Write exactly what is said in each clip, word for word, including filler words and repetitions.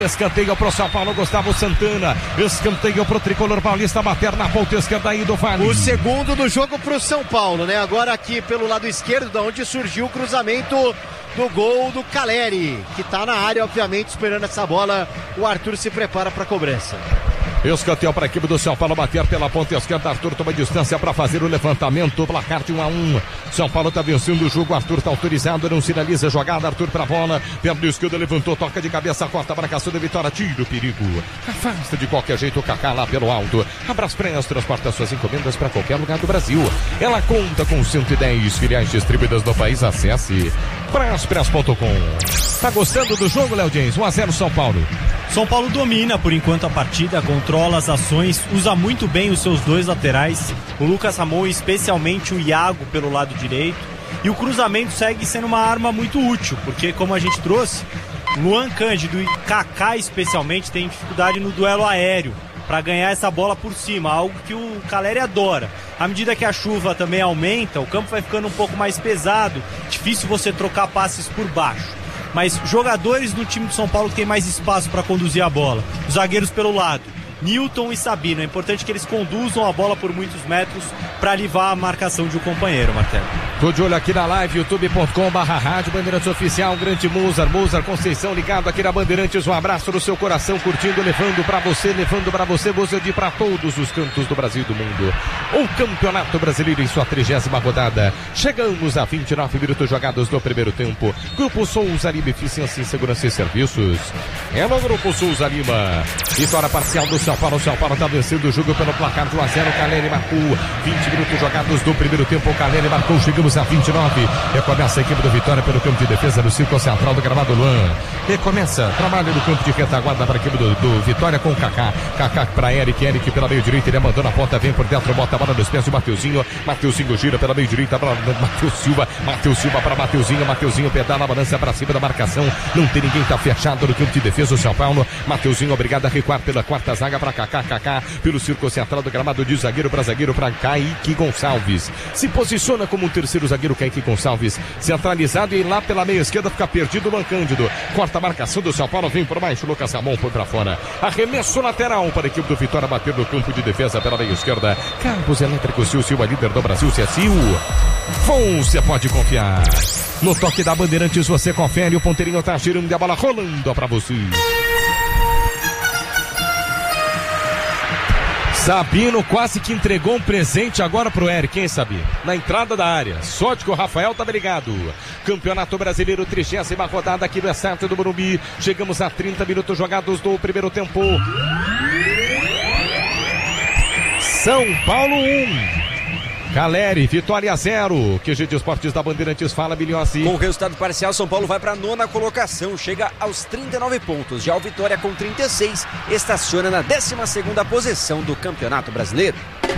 Escanteio pro São Paulo, Gustavo Santana. Escanteio pro tricolor paulista, bater na ponta esquerda aí do Vale. O segundo do jogo pro São Paulo, né? Agora aqui pelo lado esquerdo, da onde surgiu o cruzamento do gol do Caleri, que tá na área, obviamente, esperando essa bola. O Arthur se prepara pra cobrança. Escanteio para a equipe do São Paulo bater pela ponta esquerda. Arthur toma distância para fazer o levantamento. Placar de um a um. São Paulo está vencendo o jogo. Arthur está autorizado, não sinaliza a jogada. Arthur para a bola. Perna esquerda levantou, toca de cabeça, corta para a caçada, Vitória, tira o perigo. Afasta de qualquer jeito o Kaká lá pelo alto. Abras Press transporta suas encomendas para qualquer lugar do Brasil. Ela conta com cento e dez filiais distribuídas no país. Acesse braspress ponto com. Tá gostando do jogo, Léo James? um a zero São Paulo. São Paulo domina por enquanto a partida, controla as ações, usa muito bem os seus dois laterais, o Lucas Ramon, especialmente o Iago pelo lado direito, e o cruzamento segue sendo uma arma muito útil, porque como a gente trouxe, Luan Cândido e Kaká especialmente têm dificuldade no duelo aéreo para ganhar essa bola por cima, algo que o Caleri adora. À medida que a chuva também aumenta, o campo vai ficando um pouco mais pesado, difícil você trocar passes por baixo. Mas jogadores do time de São Paulo têm mais espaço para conduzir a bola. Os zagueiros pelo lado, Newton e Sabino. É importante que eles conduzam a bola por muitos metros para livrar a marcação de um companheiro, Martelo. Tô de olho aqui na live, youtube ponto com barra rádio Bandeirantes Oficial, grande Mozart, Mozart Conceição ligado aqui na Bandeirantes, um abraço no seu coração, curtindo, levando pra você, levando pra você, você de pra todos os cantos do Brasil e do mundo. O Campeonato Brasileiro em sua trigésima rodada. Chegamos a vinte e nove minutos jogados no primeiro tempo. Grupo Souza Lima, Eficiência em Segurança e Serviços. É no Grupo Souza Lima. Vitória parcial do São Paulo. O São Paulo tá vencendo o jogo pelo placar de um a zero. O Caleri marcou. vinte minutos jogados no primeiro tempo. O Caleri marcou. Chegamos a vinte e nove. Recomeça a equipe do Vitória pelo campo de defesa no círculo central do gramado Luan. Recomeça. Trabalha no campo de retaguarda para a equipe do, do Vitória com o Kaká. Kaká para Eric. Eric pela meio direita. Ele mandou na ponta. Vem por dentro. Bota a bola nos pés do Mateuzinho. Mateuzinho gira pela meio direita. Matheus Silva. Matheus Silva para Mateuzinho. Mateuzinho pedala a balança para cima da marcação. Não tem ninguém. Tá fechado no campo de defesa o São Paulo. Mateuzinho obrigado a recuar pela quarta zaga para Kaká. Kaká pelo círculo central do gramado de zagueiro para zagueiro para Kaique Gonçalves. Se posiciona como um terceiro zagueiro Kaique Gonçalves. Centralizado e lá pela meia esquerda fica perdido o Luan Cândido. Corta a marcação do São Paulo. Vem por baixo. Lucas Ramon foi para fora. Arremesso lateral para a equipe do Vitória bater no campo de defesa pela meia esquerda. Cabos Elétricos Sil Silva, líder do Brasil, C S I U. Você pode confiar. No toque da Bandeirantes você confere. O ponteirinho tá girando e a bola rolando para você. Sabino quase que entregou um presente agora pro Eric, hein, Sabino? Na entrada da área. Sorte que o Rafael tá ligado. Campeonato Brasileiro, trigésima rodada aqui no Estádio do Morumbi. Chegamos a trinta minutos jogados do primeiro tempo. São Paulo um. Caleri, Vitória zero. Q G de Esportes da Bandeirantes fala, Bilhossi. Com o resultado parcial, São Paulo vai para a nona colocação, chega aos trinta e nove pontos. Já o Vitória com trinta e seis estaciona na décima segunda posição do Campeonato Brasileiro.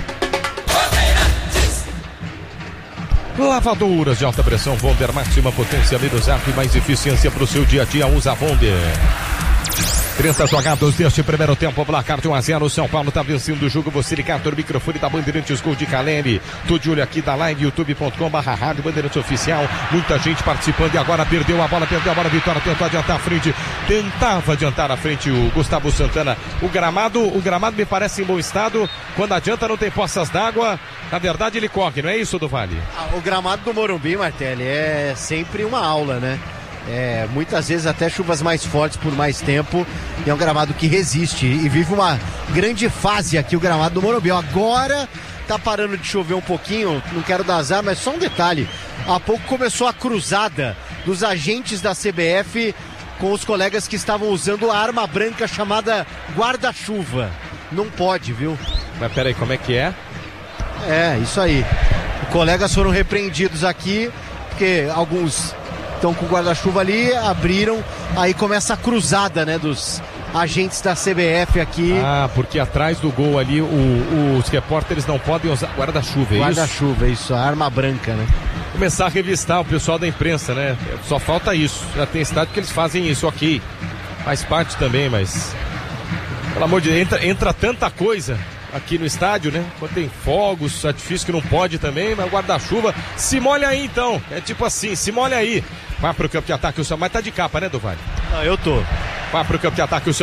Lavadoras de alta pressão Wonder, máxima potência, menos ar e mais eficiência para o seu dia a dia. Usa Wonder. trinta jogados deste primeiro tempo, placar de um a zero. São Paulo está vencendo o jogo. Você ligado no microfone da Bandeirantes, gol de Caleri. Tô de olho aqui da live, youtube ponto com barra rádio Bandeirantes Oficial. Muita gente participando e agora perdeu a bola, perdeu a bola. Vitória tentou adiantar a frente, tentava adiantar a frente o Gustavo Santana. O gramado, o gramado me parece em bom estado. Quando adianta não tem poças d'água. Na verdade ele corre, não é isso, do Vale? O gramado do Morumbi, Martelli, é sempre uma aula, né? É, muitas vezes até chuvas mais fortes por mais tempo, e é um gramado que resiste e vive uma grande fase aqui o gramado do Morumbi. Agora tá parando de chover um pouquinho, não quero dar azar, mas só um detalhe, há pouco começou a cruzada dos agentes da C B F com os colegas que estavam usando a arma branca chamada guarda-chuva. Não pode, viu? Mas peraí, como é que é? É, isso aí. Os colegas foram repreendidos aqui porque alguns estão com o guarda-chuva ali, abriram, aí começa a cruzada, né, dos agentes da C B F aqui. Ah, porque atrás do gol ali o, o, os repórteres não podem usar guarda-chuva, é isso? Guarda-chuva, isso, a arma branca, né? Começar a revistar o pessoal da imprensa, né? Só falta isso. Já tem estádio que eles fazem isso, ok. Faz parte também, mas... Pelo amor de Deus, entra, entra tanta coisa aqui no estádio, né? Quando tem fogos, artifício que não pode também, mas guarda-chuva, se molha aí então. É tipo assim, se molha aí. Vai pro campo de ataque, o São, mas tá de capa, né, do Vale? Não, eu tô. Vai pro campo de ataque o